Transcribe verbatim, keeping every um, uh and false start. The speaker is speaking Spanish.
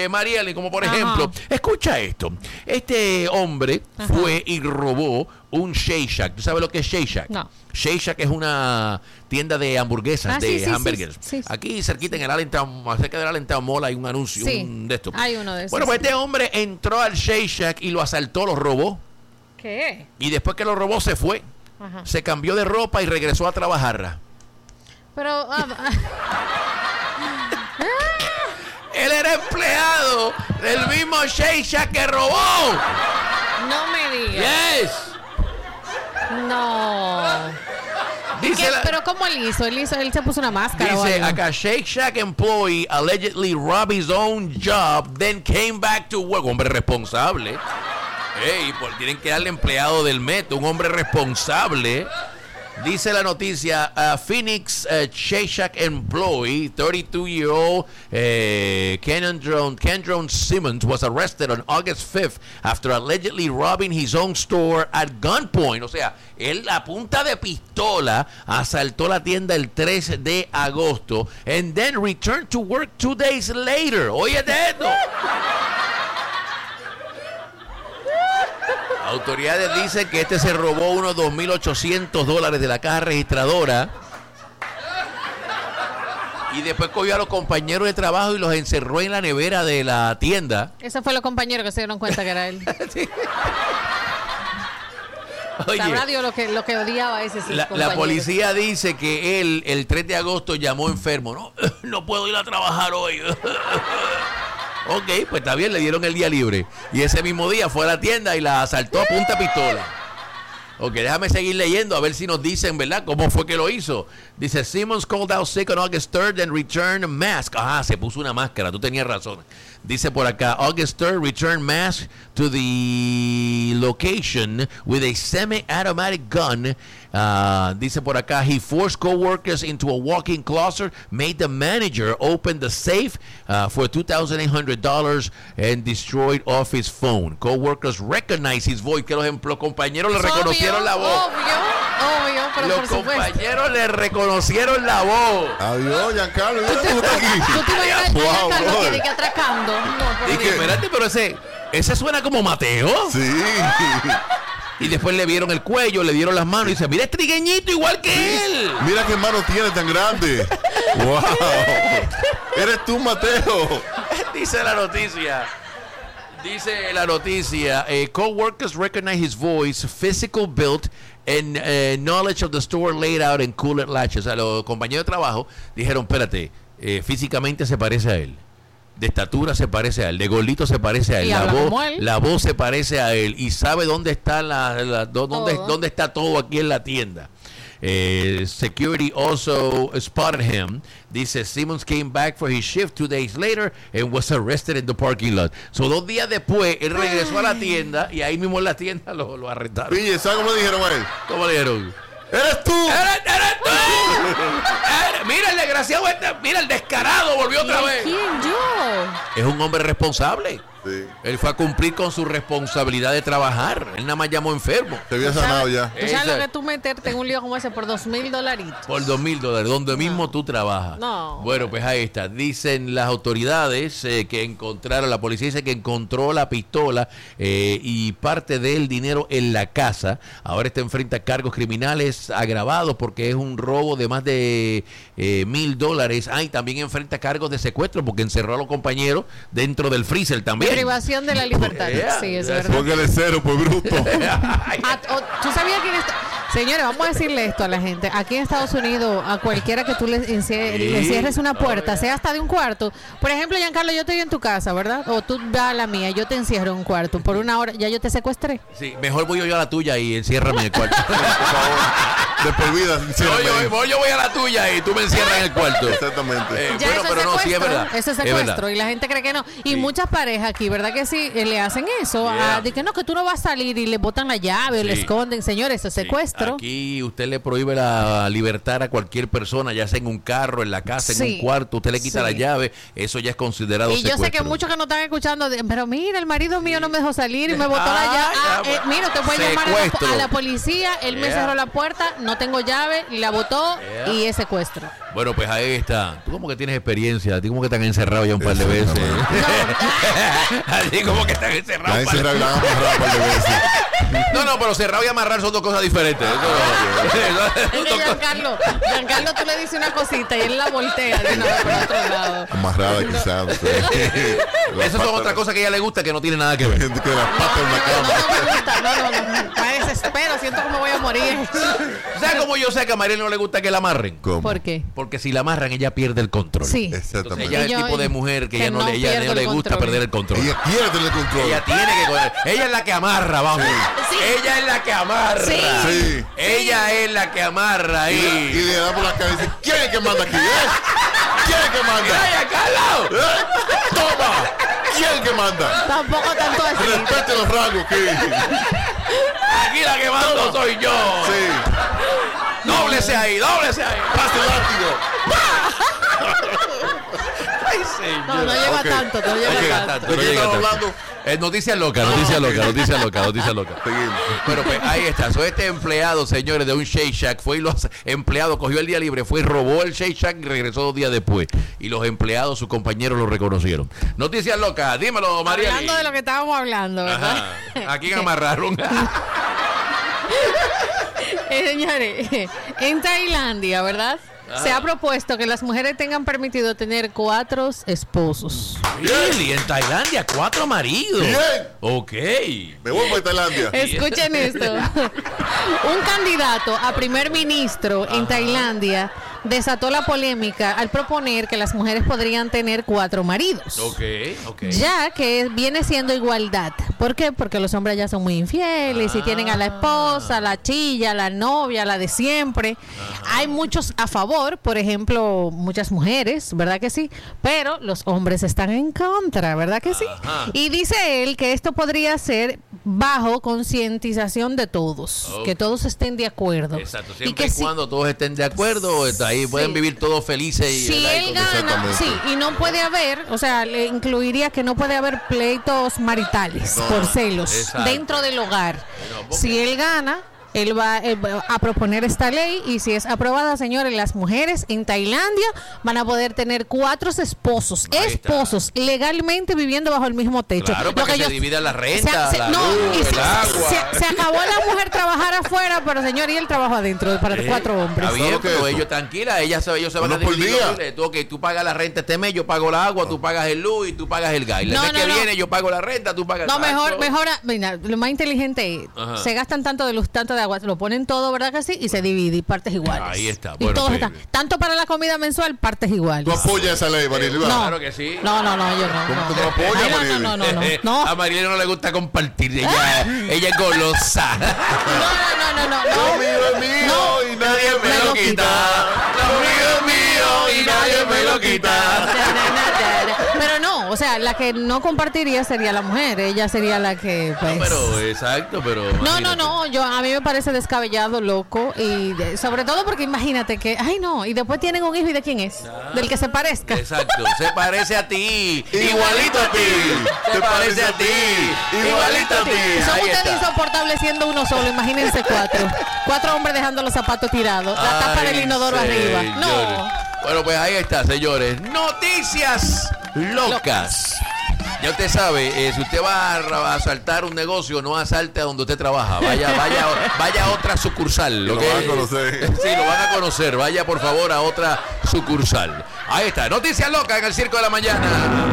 eh, Marieli, como por Ajá. ejemplo, escucha esto. Este hombre Ajá. fue y robó un Shake Shack. ¿Tú sabes lo que es Shake Shack? No. Shake Shack es una tienda de hamburguesas, Ah, de sí, sí, hamburgers. sí, sí, sí. Aquí cerquita en el Allentown, cerca del Allentown Mall hay un anuncio Sí, un de estos. hay uno de esos. Bueno, pues sí. este hombre entró al Shake Shack y lo asaltó, lo robó. ¿Qué? Y después que lo robó se fue. Ajá. Se cambió de ropa y regresó a trabajar. Pero... ah, Él era empleado del mismo Shake Shack que robó. no me digas. Yes. No. Dice ¿Qué? la- Pero ¿cómo él hizo? Él hizo, él se puso una máscara o Dice algo. acá, Shake Shack employee allegedly robbed his own job, then came back to work. Hombre responsable. Ey, por, tienen que darle empleado del metro, un hombre responsable. Dice la noticia, a Phoenix uh, Shake Shack employee, thirty-two-year-old uh, Kendron, Kendron Simmons was arrested on August fifth after allegedly robbing his own store at gunpoint. O sea, él a punta de pistola asaltó la tienda el tres de agosto and then returned to work two days later. Óyete esto. Autoridades dicen que este se robó unos dos mil ochocientos dólares de la caja registradora y después cogió a los compañeros de trabajo y los encerró en la nevera de la tienda. Esos fueron los compañeros que se dieron cuenta que era él. Sí. Oye, Sabrá Dios lo que, lo que odiaba a ese sus la, la compañeros. policía dice que él el tres de agosto llamó enfermo. No, no puedo ir a trabajar hoy. Ok, pues está bien, le dieron el día libre. Y ese mismo día fue a la tienda y la asaltó a punta pistola. Ok, déjame seguir leyendo a ver si nos dicen, ¿verdad? ¿Cómo fue que lo hizo? Dice, Simmons called out sick on August third and returned mask. Ajá, se puso una máscara, tú tenías razón. Dice por acá, August third returned mask to the location with a semi-automatic gun. Uh, dice por acá, he forced co-workers into a walk-in closet, made the manager open the safe uh, for two thousand eight hundred dollars and destroyed off his phone. Co-workers recognized his voice, que los, los compañeros le Obvio, reconocieron la voz. Obvio, obvio, pero Los por supuesto. compañeros le reconocieron la voz. Adiós, Giancarlo. Mira tú estás aquí. ¿Tú te imaginas a Wow, Giancarlo brother. que, que atracando? No, por Y que, Dios. espérate, pero ese, ese suena como Mateo. Sí. Y después le vieron el cuello, le dieron las manos y dice, mira, es trigueñito igual que él. Mira qué mano tiene tan grande. Wow. Eres tú, Mateo. Dice la noticia. Dice la noticia, eh, co-workers recognize his voice, physical build, and eh, knowledge of the store layout and cooler latches. O sea, los compañeros de trabajo dijeron, espérate, eh, físicamente se parece a él. De estatura se parece a él, de gordito se parece a él, Y la habla voz, como él. la voz se parece a él y sabe dónde está la, la- dó- dónde, Todo. dónde está todo aquí en la tienda. Eh, security also spotted him. Dice Simmons came back for his shift two days later and was arrested in the parking lot. So dos días después él regresó a la tienda y ahí mismo en la tienda lo, lo arrestaron. Pille, ¿sabes cómo le dijeron a él? ¿Cómo le dijeron? ¡Eres tú! ¡Eres, eres tú! Eres- mira el desgraciado este, mira el descarado volvió otra ¿Y vez. ¿Quién yo? Es un hombre responsable. Sí. Él fue a cumplir con su responsabilidad de trabajar. Él nada más llamó enfermo. Te había sanado ya. ¿Tú sabes Esa- lo que tú meterte en un lío como ese por dos mil dolaritos? Por dos mil dólares, donde mismo tú trabajas. No. Bueno, pues ahí está. Dicen las autoridades eh, que encontraron, la policía dice que encontró la pistola eh, y parte del dinero en la casa. Ahora está enfrenta cargos criminales agravados porque es un robo de más de eh, mil dólares. Ah, y también enfrenta cargos de secuestro porque encerró a los compañeros dentro del freezer también. Privación de la libertad. Yeah. Sí, es Yeah. verdad. Póngale cero por bruto. Ah, o- ¿Tú sabías que en esta- Señores, vamos a decirle esto a la gente. Aquí en Estados Unidos, a cualquiera que tú le, encie- Sí. le cierres una puerta, sea hasta de un cuarto. Por ejemplo, Giancarlo, yo estoy en tu casa, ¿verdad? O tú vas a la mía, yo te encierro en un cuarto. Por una hora, ya yo te secuestré. Sí, mejor voy yo a la tuya y enciérrame en el cuarto. Por favor. De por vida. Yo, sinceramente. yo, voy- yo voy a la tuya y tú me encierras en el cuarto. Exactamente. Eh, Ya bueno, eso pero es no, sí es secuestro. verdad. Eso es Es secuestro. verdad. Y la gente cree que no. Y Sí. muchas parejas aquí, ¿verdad que sí? Eh, Le hacen eso. Yeah. ah, de que no, que tú no vas a salir y le botan la llave o le Sí. esconden. Señores, eso es Sí, secuestro. Aquí usted le prohíbe la libertad a cualquier persona, ya sea en un carro, en la casa, en Sí. un cuarto, usted le quita Sí. la llave, eso ya es considerado Y yo secuestro. sé que muchos que no están escuchando, de- pero mira, el marido mío no me dejó salir y me botó Ah, la llave. Ah, ya, eh, mira, usted puede llamar a la, secuestro. a la policía, él me Yeah. cerró la puerta, no no tengo llave, la botó Yeah. y es secuestro. Bueno, pues ahí está. Tú como que tienes experiencia, a ti como que te han encerrado ya un par de veces. Así como que están encerrados. La un par de- encerrado y la han amarrado un par de veces. No, no, pero cerrado y amarrar son dos cosas diferentes. Eso- Es que Giancarlo, Giancarlo, tú le dices una cosita y él la voltea de una vez por otro lado. Amarrada quizás. No sé. La Esas son pata- otras cosas que a ella le gusta que no tiene nada que ver. Gente que la pata en la No, cama. no me gusta, no, no, no. Me desespero, siento como voy a morir. ¿Sabes cómo yo sé que a Mariel no le gusta que la amarren? ¿Cómo? ¿Por qué? Porque si la amarran, ella pierde el control. Sí. Entonces Exactamente. ella es Y el yo- tipo de mujer que, que ella no, no le, ella pierdo no el le gusta control. perder el control. Ella quiere tener control. Ella tiene que... Ella es la que amarra, vamos. Sí. Ella es la que amarra. Sí. Sí. Ella es la que amarra Y, ahí. y le da por la cara y dice, ¿quién es que manda aquí? ¿Eh? ¿Quién es que manda? ¡Ay, acá al lado! ¿Eh? ¡Toma! ¿Quién es que manda? Tampoco tanto así. Respete los rangos, que Aquí la que mando soy yo. sí. Dóblese ahí, dóblese ahí. Pase el látigo. Ay, señor. No, no llega Ok. tanto, no llega Ok. tanto. ¿De No qué llega estamos tanto. hablando? Eh, noticia loca, noticia loca, noticia loca, noticia loca. Seguimos. Bueno, pues ahí está. So, este empleado, señores, de un Shake Shack fue y los empleados cogió el día libre, fue y robó el Shake Shack y regresó dos días después. Y los empleados, sus compañeros, lo reconocieron. Noticias locas, dímelo, María. Hablando de lo que estábamos hablando, ¿verdad? ¿A quién amarraron? Eh, señores, en Tailandia, ¿verdad? Se ha propuesto que las mujeres tengan permitido tener cuatro esposos. Really, en Tailandia, cuatro maridos. Bien. Ok. Me voy para Tailandia. Escuchen esto. Un candidato a primer ministro en Tailandia desató la polémica al proponer que las mujeres podrían tener cuatro maridos. Ok, ok. Ya que viene siendo igualdad. ¿Por qué? Porque los hombres ya son muy infieles y tienen a la esposa, la chilla, la novia, la de siempre. Hay muchos a favor, por ejemplo, muchas mujeres, ¿verdad que sí? Pero los hombres están en contra, ¿verdad que sí? Ajá. Y dice él que esto podría ser bajo concientización de todos, Ok. que todos estén de acuerdo. Exacto, y siempre que y, si- cuando todos estén de acuerdo, está ahí pueden Sí. vivir todos felices y Si ¿verdad? Y él con- gana, Exactamente. sí, y no puede haber, o sea, le incluiría que no puede haber pleitos maritales No, por celos exacto. dentro del hogar. No, porque- Si él gana, él va, él va a proponer esta ley y si es aprobada, señores, las mujeres en Tailandia van a poder tener cuatro esposos, Ahí está. esposos, legalmente viviendo bajo el mismo techo. Claro, Lo para que se yo- divida la renta, se- la no, luz, y el se, agua. se- se acabó la mujer trabajar afuera, pero señor, y él trabaja adentro para Eh, cuatro hombres. Está bien, ¿Sabes qué pero es eso? ellos tranquilas, ellas se, ellos se van Uno a por dividir día. los biles. Tú, ok, tú pagas la renta este mes, yo pago el agua, tú pagas el luz y tú pagas el gas. Y el No, mes no, que no. viene yo pago la renta, tú pagas No, el mejor, gasto. mejor, a- mira, lo más inteligente es, Ajá. se gastan tanto de luz, tanto de agua, lo ponen todo, ¿verdad que sí? Y se divide, y partes iguales. Ahí está, Y bueno, todos pues. están, tanto para la comida mensual, partes iguales. ¿Tú apoyas esa ley, Mariel? No. Claro que sí. No, no, no, yo no. ¿Cómo no. tú no apoyas, Ay, no, Mariel? no, no, no, no, no. A María no le gusta compartir, ella, ella es golosa. No, no, no, no, Lo no. mío es mío No. y nadie me lo quita. Lo mío es mío y nadie me lo quita. Pero no, o sea, la que no compartiría sería la mujer, ella sería la que, pues... No, pero exacto, pero. No, no, imagínate. no, yo a mí me parece descabellado, loco, y de- sobre todo porque imagínate que, ay no, y después tienen un hijo y de quién es, del que se parezca. Exacto, se parece a ti, Igualito a ti. se parece a ti, igualito a ti. Son Ahí ustedes está. insoportables siendo uno solo, imagínense cuatro. Cuatro hombres dejando los zapatos tirados, la tapa Ay, del inodoro arriba. señores. No. Bueno, pues ahí está, señores. Noticias locas. Ya usted sabe, eh, si usted va a asaltar un negocio, no asalte a donde usted trabaja. Vaya, vaya, vaya a otra sucursal. Lo ¿ok? van a conocer. Sí, lo van a conocer. Vaya, por favor, a otra sucursal. Ahí está. Noticias locas en el Circo de la Mañana.